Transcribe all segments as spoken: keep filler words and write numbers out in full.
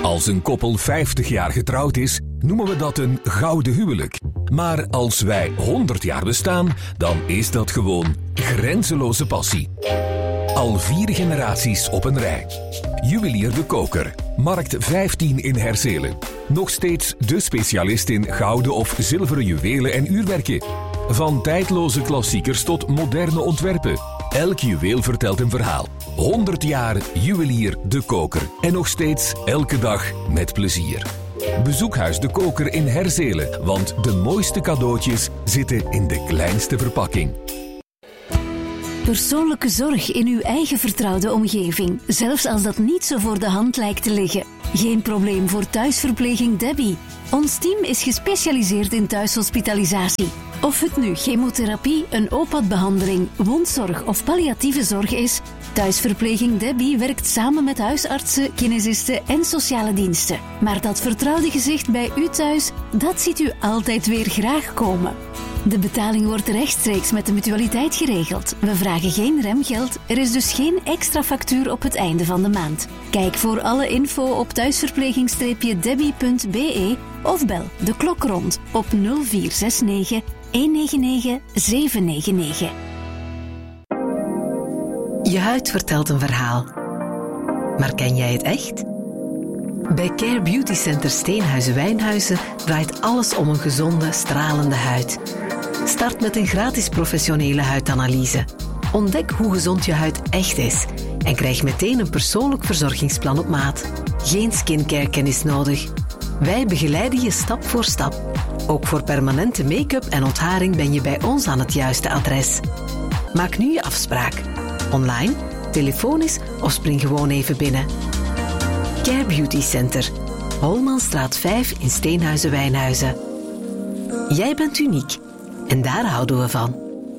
Als een koppel vijftig jaar getrouwd is, noemen we dat een gouden huwelijk. Maar als wij honderd jaar bestaan, dan is dat gewoon grenzeloze passie. Al vier generaties op een rij. Juwelier De Koker, markt vijftien in Herzelen. Nog steeds de specialist in gouden of zilveren juwelen en uurwerken. Van tijdloze klassiekers tot moderne ontwerpen. Elk juweel vertelt een verhaal. honderd jaar Juwelier De Koker. En nog steeds elke dag met plezier. Bezoek Huis De Koker in Herzelen, want de mooiste cadeautjes zitten in de kleinste verpakking. Persoonlijke zorg in uw eigen vertrouwde omgeving, zelfs als dat niet zo voor de hand lijkt te liggen. Geen probleem voor thuisverpleging Debbie. Ons team is gespecialiseerd in thuishospitalisatie. Of het nu chemotherapie, een O P A D-behandeling, wondzorg of palliatieve zorg is, thuisverpleging Debbie werkt samen met huisartsen, kinesisten en sociale diensten. Maar dat vertrouwde gezicht bij u thuis, dat ziet u altijd weer graag komen. De betaling wordt rechtstreeks met de mutualiteit geregeld. We vragen geen remgeld, er is dus geen extra factuur op het einde van de maand. Kijk voor alle info op thuisverpleging debbie punt b e of bel de klok rond op nul vier zes negen, een negen negen, zeven negen negen. Je huid vertelt een verhaal. Maar ken jij het echt? Bij Care Beauty Center Steenhuizen-Wijnhuizen draait alles om een gezonde, stralende huid. Start met een gratis professionele huidanalyse. Ontdek hoe gezond je huid echt is en krijg meteen een persoonlijk verzorgingsplan op maat. Geen skincare-kennis nodig. Wij begeleiden je stap voor stap. Ook voor permanente make-up en ontharing ben je bij ons aan het juiste adres. Maak nu je afspraak. Online, telefonisch of spring gewoon even binnen. Care Beauty Center. Holmanstraat vijf in Steenhuizen-Wijnhuizen. Jij bent uniek. En daar houden we van.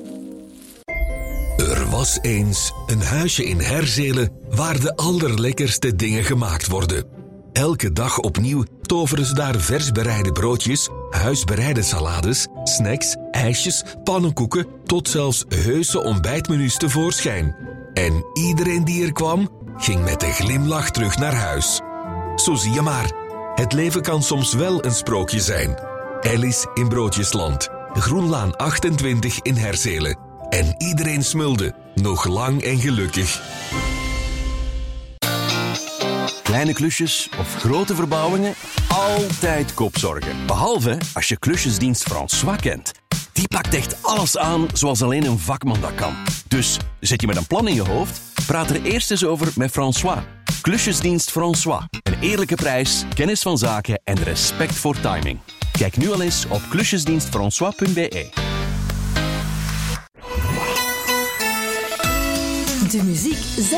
Er was eens een huisje in Herzelen waar de allerlekkerste dingen gemaakt worden. Elke dag opnieuw toveren ze daar vers bereide broodjes, huisbereide salades, snacks, ijsjes, pannenkoeken tot zelfs heuse ontbijtmenu's tevoorschijn. En iedereen die er kwam, ging met een glimlach terug naar huis. Zo zie je maar, het leven kan soms wel een sprookje zijn. Alice in Broodjesland, Groenlaan achtentwintig in Herzelen. En iedereen smulde, nog lang en gelukkig. Kleine klusjes of grote verbouwingen, altijd kopzorgen. Behalve als je klusjesdienst François kent. Die pakt echt alles aan zoals alleen een vakman dat kan. Dus zet je met een plan in je hoofd, praat er eerst eens over met François. Klusjesdienst François. Een eerlijke prijs, kennis van zaken en respect voor timing. Kijk nu al eens op klusjesdienstfrançois punt b e. De muziek